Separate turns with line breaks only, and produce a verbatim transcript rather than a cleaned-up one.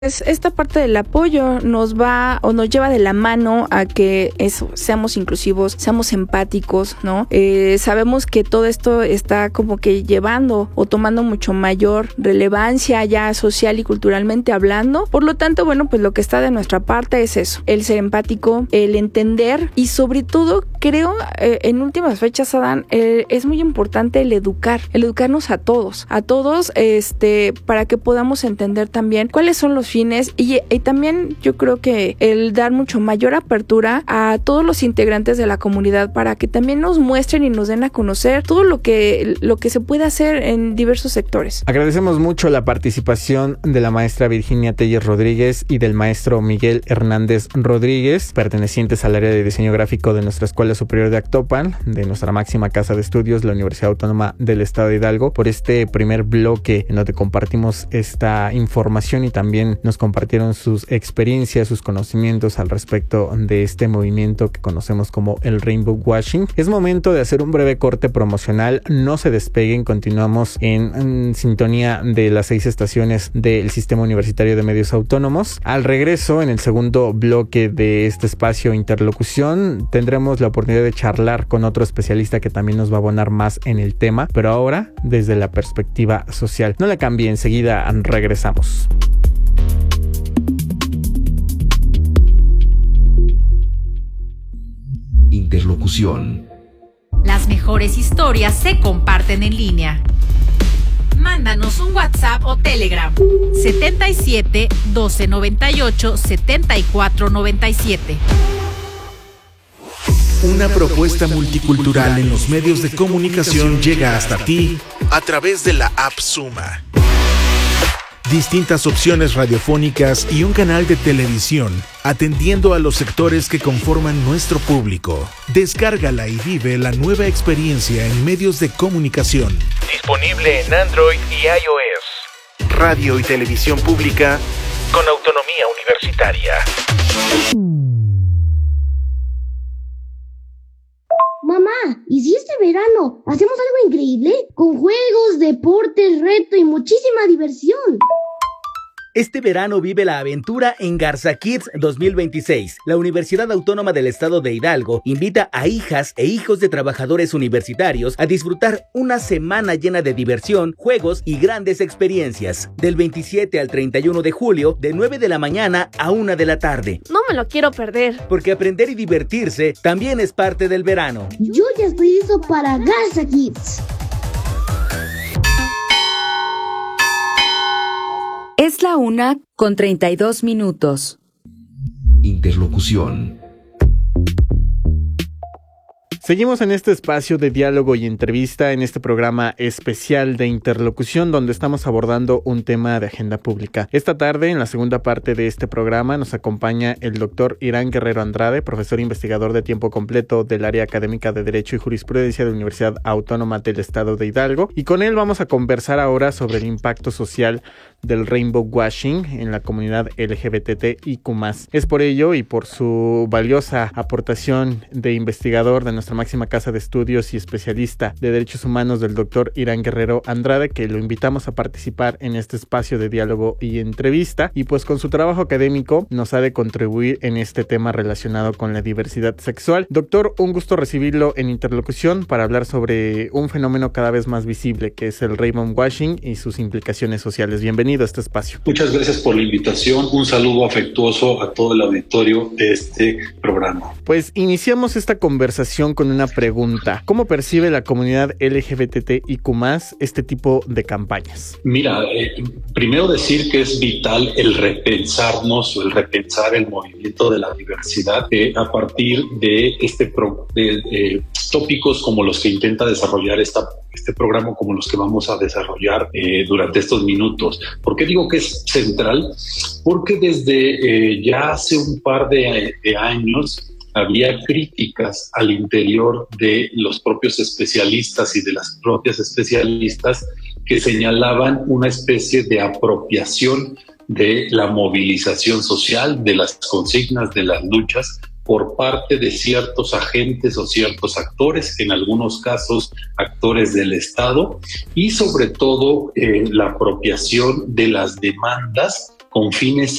esta parte del apoyo nos va o nos lleva de la mano a que eso, seamos inclusivos, seamos empáticos, ¿no? Eh, sabemos que todo esto está como que llevando o tomando mucho mayor relevancia ya social y culturalmente hablando. Por lo tanto, bueno, pues lo que está de nuestra parte es eso, el ser empático, el entender y sobre todo creo eh, en últimas fechas, Adán, eh, es muy importante el educar, el educarnos a todos, a todos, este, para que podamos entender también cuáles son los fines y, y también yo creo que el dar mucho mayor apertura a todos los integrantes de la comunidad para que también nos muestren y nos den a conocer todo lo que, lo que se puede hacer en diversos sectores.
Agradecemos mucho la participación de la maestra Virginia Telles Rodríguez y del maestro Miguel Hernández Rodríguez, pertenecientes al área de diseño gráfico de nuestra Escuela Superior de Actopan, de nuestra máxima casa de estudios, la Universidad Autónoma del Estado de Hidalgo, por este primer bloque en donde compartimos esta información y también nos compartieron sus experiencias, sus conocimientos al respecto de este movimiento que conocemos como el Rainbow Washing. Es momento de hacer un breve corte promocional, no se despeguen, continuamos en, en sintonía de las seis estaciones del Sistema Universitario de Medios Autónomos. Al regreso, en el segundo bloque de este espacio Interlocución, tendremos la oportunidad de charlar con otro especialista que también nos va a abonar más en el tema, pero ahora desde la perspectiva social. No la cambie, enseguida regresamos.
Interlocución.
Las mejores historias se comparten en línea. Mándanos un WhatsApp o Telegram setenta y siete, doce noventa y ocho, setenta y cuatro noventa y siete.
Una propuesta multicultural en los medios de comunicación llega hasta ti a través de la app Suma. Distintas opciones radiofónicas y un canal de televisión, atendiendo a los sectores que conforman nuestro público. Descárgala y vive la nueva experiencia en medios de comunicación. Disponible en Android y iOS. Radio y televisión pública con autonomía universitaria.
Mamá, ¿y si este verano hacemos algo increíble? Con juegos, deportes, reto y muchísima diversión.
Este verano vive la aventura en Garza Kids dos mil veintiséis. La Universidad Autónoma del Estado de Hidalgo invita a hijas e hijos de trabajadores universitarios a disfrutar una semana llena de diversión, juegos y grandes experiencias. Del veintisiete al treinta y uno de julio, de nueve de la mañana a una de la tarde.
No me lo quiero perder.
Porque aprender y divertirse también es parte del verano.
Yo ya estoy listo para Garza Kids.
Es la una con treinta y dos minutos.
Interlocución.
Seguimos en este espacio de diálogo y entrevista en este programa especial de Interlocución donde estamos abordando un tema de agenda pública. Esta tarde, en la segunda parte de este programa, nos acompaña el doctor Irán Guerrero Andrade, profesor investigador de tiempo completo del área académica de Derecho y Jurisprudencia de la Universidad Autónoma del Estado de Hidalgo, y con él vamos a conversar ahora sobre el impacto social del Rainbow Washing en la comunidad L G B T I Q más. Es por ello y por su valiosa aportación de investigador de nuestra máxima casa de estudios y especialista de derechos humanos del doctor Irán Guerrero Andrade que lo invitamos a participar en este espacio de diálogo y entrevista, y pues con su trabajo académico nos ha de contribuir en este tema relacionado con la diversidad sexual. Doctor, un gusto recibirlo en Interlocución para hablar sobre un fenómeno cada vez más visible que es el Rainbow Washing y sus implicaciones sociales. Bienvenido a este espacio.
Muchas gracias por la invitación, un saludo afectuoso a todo el auditorio de este programa.
Pues iniciamos esta conversación con una pregunta. ¿Cómo percibe la comunidad L G B T I Q más este tipo de campañas?
Mira, eh, primero decir que es vital el repensarnos o el repensar el movimiento de la diversidad eh, a partir de este pro, de, eh, tópicos como los que intenta desarrollar esta, este programa, como los que vamos a desarrollar eh, durante estos minutos. ¿Por qué digo que es central? Porque desde eh, ya hace un par de, de años había críticas al interior de los propios especialistas y de las propias especialistas que señalaban una especie de apropiación de la movilización social, de las consignas, de las luchas, por parte de ciertos agentes o ciertos actores, en algunos casos actores del Estado, y sobre todo eh, la apropiación de las demandas con fines